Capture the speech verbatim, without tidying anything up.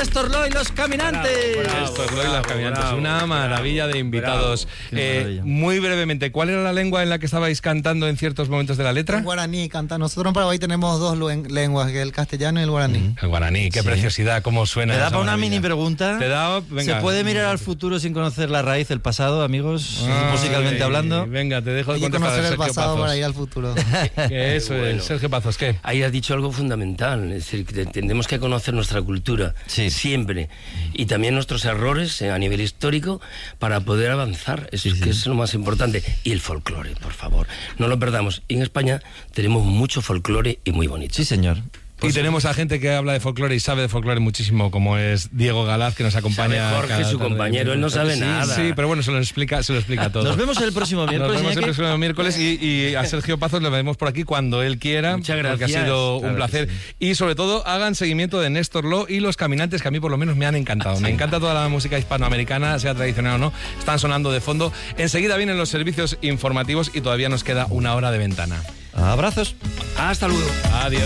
Néstor Loy, Los Caminantes. Bravo, bravo, Néstor Loy, Los Caminantes. bravo, Una maravilla bravo, de invitados. Eh, muy brevemente, ¿cuál era la lengua en la que estabais cantando en ciertos momentos de la letra? El guaraní canta. Nosotros en Paraguay tenemos dos lenguas, que es el castellano y el guaraní. Mm, el guaraní, qué sí. preciosidad, cómo suena. ¿Te da esa para una maravilla. mini pregunta? ¿Te da? Venga. ¿Se puede mirar al futuro sin conocer la raíz del pasado, amigos? Ay, musicalmente hablando. Venga, te dejo de Hay que contestar, conocer el Sergio pasado Pazos. para ir al futuro. Que eso bueno. es, Sergio Pazos, ¿qué? Ahí has dicho algo fundamental, es decir, que tenemos que conocer nuestra cultura sí. siempre y también nuestros errores eh, a nivel histórico para poder avanzar, eso sí, es, sí. que es lo más importante. Y el folclore, por favor, no lo perdamos. Y en España tenemos mucho folclore y muy bonito. Sí, señor. Pues y tenemos a gente que habla de folclore y sabe de folclore muchísimo, como es Diego Galaz, que nos acompaña. Sabe Jorge, su compañero, él no sabe sí, nada. Sí, pero bueno, se lo explica, se lo explica todo. Nos vemos el próximo miércoles. Nos vemos el próximo miércoles y, y a Sergio Pazos le vemos por aquí cuando él quiera. Muchas gracias. Porque ha sido claro un placer. Sí. Y sobre todo, hagan seguimiento de Néstor Loy y Los Caminantes, que a mí por lo menos me han encantado. Sí. Me encanta toda la música hispanoamericana, sea tradicional o no. Están sonando de fondo. Enseguida vienen los servicios informativos y todavía nos queda una hora de ventana. Abrazos. Hasta luego. Adiós.